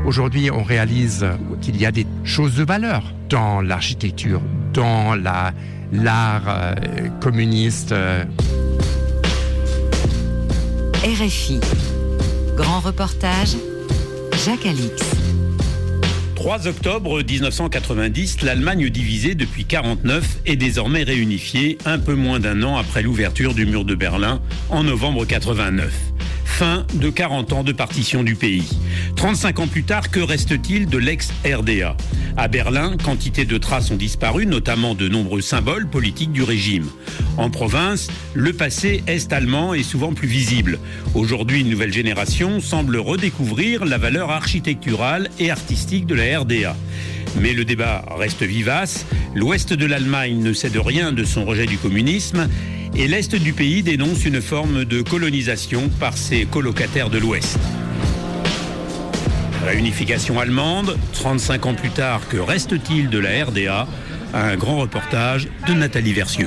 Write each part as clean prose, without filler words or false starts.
Aujourd'hui, on réalise qu'il y a des choses de valeur dans l'architecture, dans l'art communiste. RFI. Grand reportage, Jacques Alix. 3 octobre 1990, l'Allemagne divisée depuis 1949 est désormais réunifiée un peu moins d'un an après l'ouverture du mur de Berlin en novembre 1989. Fin de 40 ans de partition du pays. 35 ans plus tard, que reste-t-il de l'ex-RDA ? À Berlin, quantité de traces ont disparu, notamment de nombreux symboles politiques du régime. En province, le passé est-allemand est souvent plus visible. Aujourd'hui, une nouvelle génération semble redécouvrir la valeur architecturale et artistique de la RDA. Mais le débat reste vivace. L'ouest de l'Allemagne ne cède rien de son rejet du communisme et l'est du pays dénonce une forme de colonisation par ses colocataires de l'ouest. Réunification allemande, 35 ans plus tard, que reste-t-il de la RDA ? Un grand reportage de Nathalie Versieux.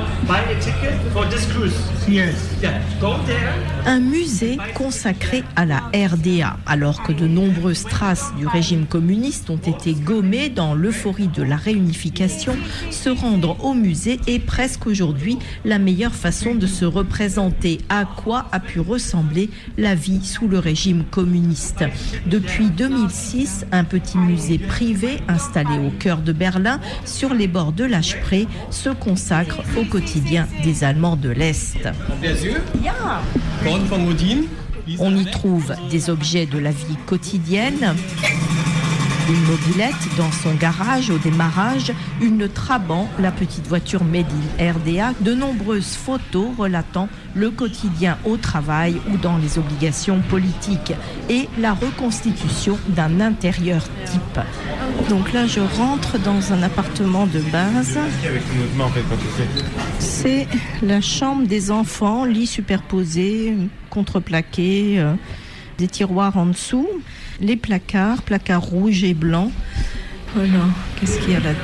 Un musée consacré à la RDA, alors que de nombreuses traces du régime communiste ont été gommées dans l'euphorie de la réunification, se rendre au musée est presque aujourd'hui la meilleure façon de se représenter à quoi a pu ressembler la vie sous le régime communiste. Depuis 2006, un petit musée privé installé au cœur de Berlin, sur les bords de la Spree, se consacre au quotidien des Allemands de l'Est. On y trouve des objets de la vie quotidienne, une mobilette dans son garage au démarrage, une Trabant, la petite voiture made in RDA, de nombreuses photos relatant le quotidien au travail ou dans les obligations politiques et la reconstitution d'un intérieur type. Donc là, je rentre dans un appartement de base. C'est la chambre des enfants, lit superposé, contreplaqué, des tiroirs en dessous. Les placards rouges et blancs. Voilà, qu'est-ce qu'il y a là-dedans ?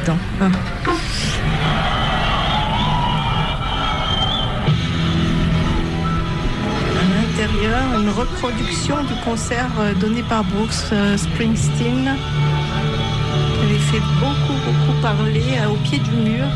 À l'intérieur, une reproduction du concert donné par Bruce Springsteen, qui avait fait beaucoup parler au pied du mur.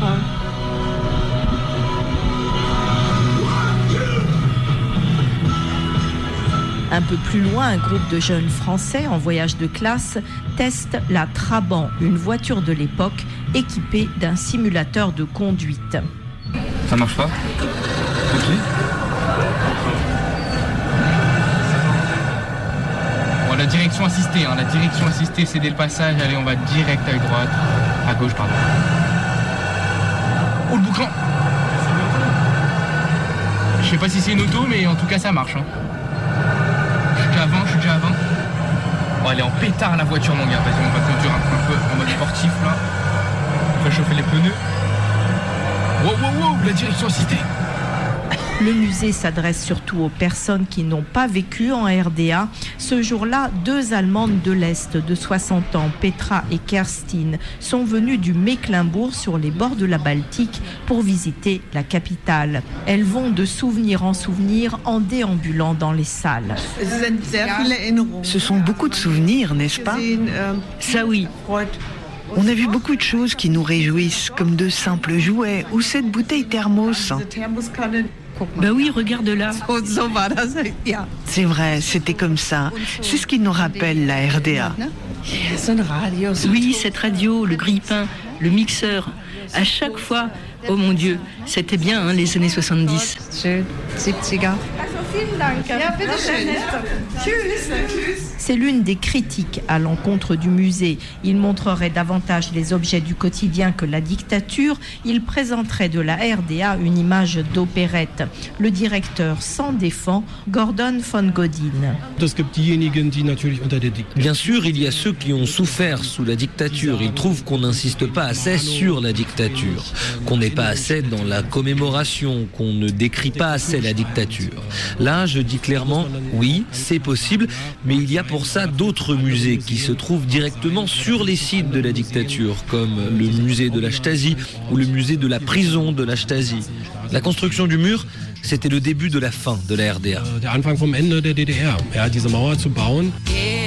Un peu plus loin, un groupe de jeunes Français en voyage de classe teste la Trabant, une voiture de l'époque équipée d'un simulateur de conduite. Ça marche pas ? Ok. Bon, la direction assistée, c'est dès le passage. Allez, on va direct à droite. À gauche, pardon. Oh, le boucan ! Je sais pas si c'est une auto, mais en tout cas, ça marche. Je suis déjà à 20. Bon, elle est en pétard la voiture, mon gars. Vas-y, on va conduire un peu en mode sportif là. On va chauffer les pneus. Wow, la direction assistée. Le musée s'adresse surtout aux personnes qui n'ont pas vécu en RDA. Ce jour-là, 2 Allemandes de l'Est de 60 ans, Petra et Kerstin, sont venues du Mecklembourg sur les bords de la Baltique pour visiter la capitale. Elles vont de souvenir en souvenir en déambulant dans les salles. Ce sont beaucoup de souvenirs, n'est-ce pas ? Ça oui. On a vu beaucoup de choses qui nous réjouissent, comme de simples jouets ou cette bouteille thermos. Bah oui, regarde là. C'est vrai, c'était comme ça. C'est ce qui nous rappelle la RDA. Oui, cette radio, le grille-pain, le mixeur. À chaque fois, oh mon Dieu, c'était bien hein, les années 70. C'est l'une des critiques à l'encontre du musée. Il montrerait davantage les objets du quotidien que la dictature. Il présenterait de la RDA une image d'opérette. Le directeur s'en défend, Gordon von Godin. Bien sûr, il y a ceux qui ont souffert sous la dictature. Ils trouvent qu'on n'insiste pas assez sur la dictature, qu'on n'est pas assez dans la commémoration, qu'on ne décrit pas assez la dictature. Là, je dis clairement, oui, c'est possible, mais il y a pour ça d'autres musées qui se trouvent directement sur les sites de la dictature, comme le musée de la Stasi ou le musée de la prison de la Stasi. La construction du mur, c'était le début de la fin de la RDA. Der Anfang vom Ende der DDR. Ja, diese Mauer zu bauen.